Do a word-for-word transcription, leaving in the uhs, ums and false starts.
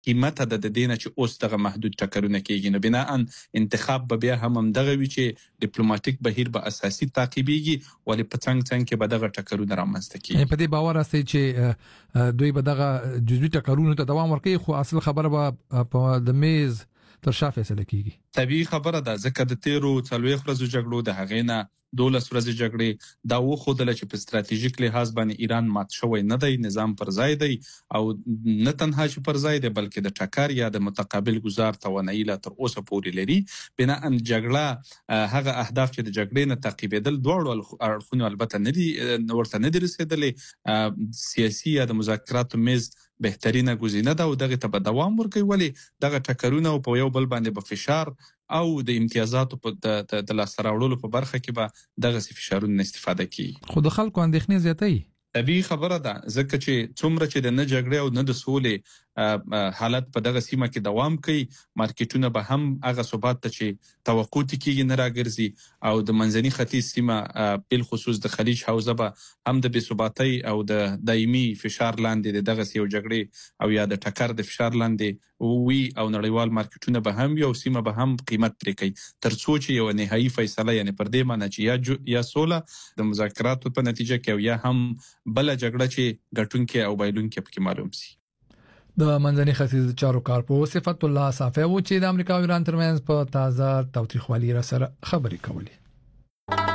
قیمته د دې نه چې اوس دغه محدود ټکرونه کېږي. نو بناء انتخاب به بیا هم همدغه وي چې ډیپلوماټیک بهیر به اساسي تعقیبېږي، ولې په څنګ څنګ کې به دغه ټکرونه رامنځته کېږي. په دې باور راستي چې دوی به دغه جزوي ټکرونو ته دوام ورکوي، خو اصل خبره به په د میز تر شا فیصله کیږي. طبیعي خبره ده، ځکه د تیرو څلوېښت ورځو جګړو د هغې نه دولس ورځې جګړې دا وښودله چې په ستراتیژیک لحاظ باندې ایران مات شوی نه دی، نظام پر ځای دی، او نه تنها چې پر ځای دی بلکې د ټکر یا د متقابل ګزار توانایي لا تر اوسه پورې لري. بناء جګړه هغه اهداف چې د جګړې نه تعقیبېدل دواړو اړخونو البته نه دي ورته نه دي رسېدلې، سیاسي یا د مذاکراتو میز بهترینه ګزینه ده او دغه ته به دوام ورکوي، ولې دغه ټکرونه او په یو بل باندې به فشار او د امتیازاتو په د لاسته راوړلو په برخه کې به دغه فشارونه استفاده کیږي. خو د خلکو اندېښنې زیاتوي. طبیعي خبره ده، ځکه چې څومره چې د نه جګړې او نه د سولې حالت په دغه سیمه کې دوام کوي، مارکیټونه به هم هغه ثبات ته چې توقع کېږي نه راګرځي، او د منځني ختیځ سیمه بل خصوص د خلیج حوزه به هم د بې ثباتۍ او د دایمي فشار لاندې د دغه یو جګړې او یا د ټکر د فشار لاندې وي، او نړیوال مارکیټونه به هم یو سیمه به هم قیمت پرې کوي، تر څو چې یو نهایي فیصله یعنی پر دې معنی چې یا یا سوله د مذاکراتو په نتیجه کې او یا هم بل جګړه چې ګټونکي او بایلونکي پکې معلوم شي. د منځني ختیځ چارو کارپو صفت الله صافی و چې د امریکا او ایران ترمنځ په تازه تاوتریخوالي را سره خبرې کولې.